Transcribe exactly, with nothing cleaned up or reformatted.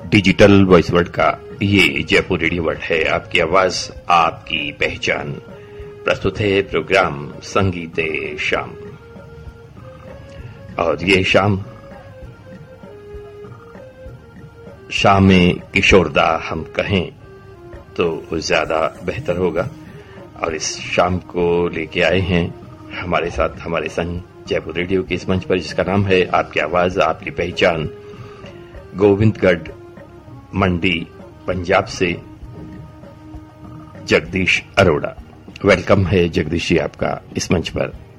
Digital voice word का ये Jaipur radio word है। आपकी आवाज, आपकी पहचान। प्रस्तुत है प्रोग्राम संगीत शाम, और ये शाम शाम में किशोरदा हम कहें तो ज्यादा बेहतर होगा। और इस शाम को लेके आए हैं हमारे साथ, हमारे संग जयपुर रेडियो के इस मंच पर, जिसका नाम है आपकी आवाज, आपकी पहचान। गोविंदगढ़ मंडी पंजाब से जगदीश अरोड़ा। वेलकम है जगदीश जी आपका इस मंच पर।